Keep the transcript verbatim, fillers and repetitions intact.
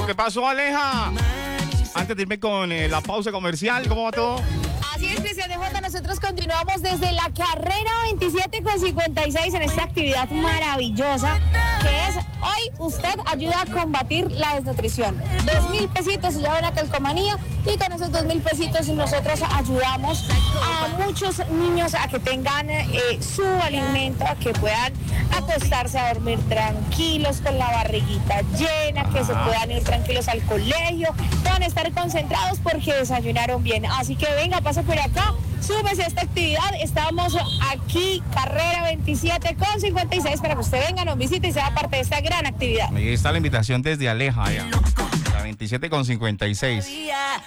¿Qué pasó, Aleja? Antes de irme con eh, la pausa comercial, ¿cómo va todo? Así es, Cristian de Jota, nosotros continuamos desde la carrera veintisiete con cincuenta y seis en esta actividad maravillosa que es hoy usted ayuda a combatir la desnutrición. Dos mil pesitos se lleva una calcomanía y con esos dos mil pesitos nosotros ayudamos a muchos niños a que tengan eh, su alimento, a que puedan acostarse a dormir tranquilos con la barriguita llena, que se puedan ir tranquilos al colegio, puedan estar concentrados porque desayunaron bien. Así que venga, pasa por acá, súbese a esta actividad. Estamos aquí, carrera veintisiete con cincuenta y seis, para que usted venga, nos visite y sea parte de esta gran actividad. Ahí está la invitación desde Aleja, ya. La veintisiete con cincuenta y seis.